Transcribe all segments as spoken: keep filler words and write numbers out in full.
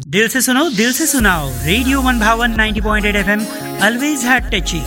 दिल से सुनो दिल से सुनाओ रेडियो वन भावन ninety point eight FM always had टची।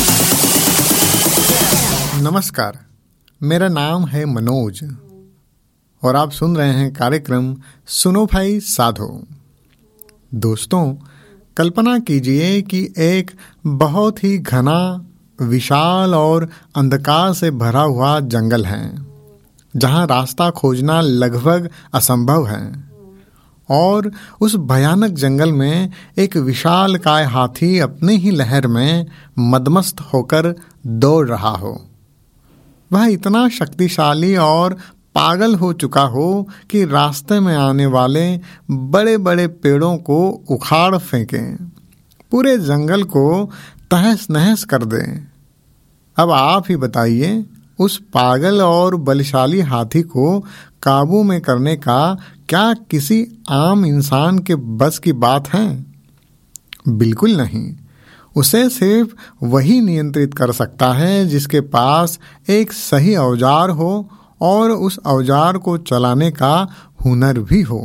नमस्कार, मेरा नाम है मनोज और आप सुन रहे हैं कार्यक्रम सुनो भाई साधो। दोस्तों, कल्पना कीजिए कि एक बहुत ही घना, विशाल और अंधकार से भरा हुआ जंगल है जहां रास्ता खोजना लगभग असंभव है। और उस भयानक जंगल में एक विशालकाय हाथी अपने ही लहर में मदमस्त होकर दौड़ रहा हो। वह इतना शक्तिशाली और पागल हो चुका हो कि रास्ते में आने वाले बड़े बड़े पेड़ों को उखाड़ फेंके, पूरे जंगल को तहस नहस कर दे। अब आप ही बताइए, उस पागल और बलशाली हाथी को काबू में करने का क्या किसी आम इंसान के बस की बात है? बिल्कुल नहीं। उसे सिर्फ वही नियंत्रित कर सकता है जिसके पास एक सही औजार हो और उस औजार को चलाने का हुनर भी हो।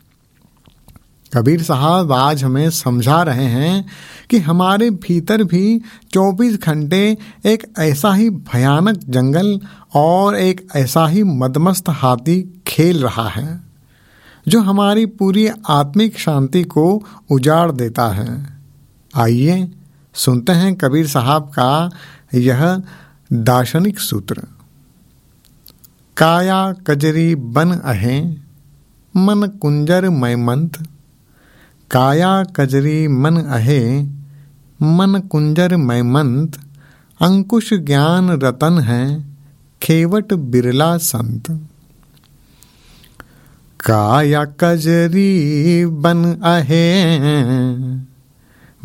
कबीर साहब आज हमें समझा रहे हैं कि हमारे भीतर भी चौबीस घंटे एक ऐसा ही भयानक जंगल और एक ऐसा ही मदमस्त हाथी खेल रहा है जो हमारी पूरी आत्मिक शांति को उजाड़ देता है। आइए सुनते हैं कबीर साहब का यह दार्शनिक सूत्र। काया कजरी बन अहे, मन कुंजर मैमंत। काया कजरी मन अहे, मन कुंजर मैमंत। अंकुश ज्ञान रतन है, खेवट बिरला संत। काया कजरी बन अहे,